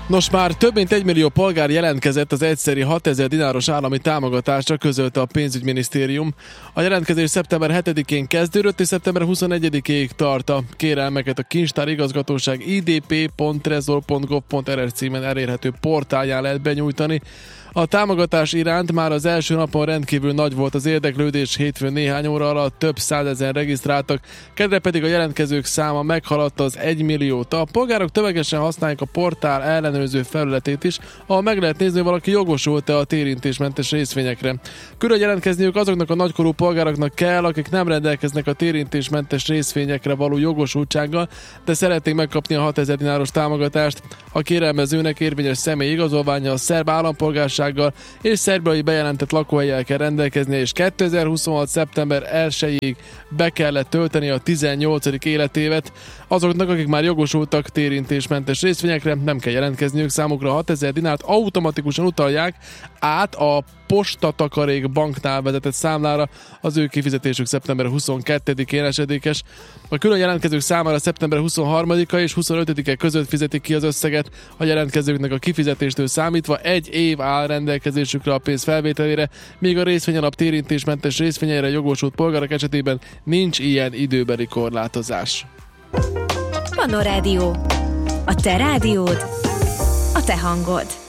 Nos, már több mint 1 millió polgár jelentkezett az egyszeri 6000 dináros állami támogatásra, közölte a pénzügyminisztérium. A jelentkezés szeptember 7-én kezdődött, és szeptember 21-ig tart. A kérelmeket a kincstár igazgatóság idp.trezor.gov.rr címen elérhető portálján lehet benyújtani. A támogatás iránt már az első napon rendkívül nagy volt az érdeklődés, hétfőn néhány óra alatt több százezren regisztráltak, kedre pedig a jelentkezők száma meghaladta az 1 milliót. A polgárok tömegesen használják a portál ellenőrző felületét is, ahol meg lehet nézni, hogy valaki jogosult-e a térintésmentes részvényekre. Külön jelentkezniük azoknak a nagykorú polgároknak kell, akik nem rendelkeznek a térintésmentes részvényekre való jogosultsággal, de szeretnék megkapni a 6000 dináros támogatást. A kérelmezőnek érvényes személyi igazolványa, a szerb állampolgársággal és szerbiai bejelentett lakóhellyel kell rendelkeznie, és 2026. szeptember 1-ig be kellett tölteni a 18. életévet. Azoknak, akik már jogosultak térintésmentes részvényekre, nem kell jelentkezniük, számukra 6000 dinárt automatikusan utalják át a Postatakarék banknál vezetett számlára, az ő kifizetésük szeptember 22-én esedékes. A külön jelentkezők számára szeptember 23-a és 25-e között fizetik ki az összeget. A jelentkezőknek a kifizetéstől számítva 1 év áll rendelkezésükre a pénz felvételére, míg a részvényalap térintésmentes részvényeire jogosult polgárok esetében nincs ilyen időbeli korlátozás. Manó Rádió. A te rádiód, a te hangod.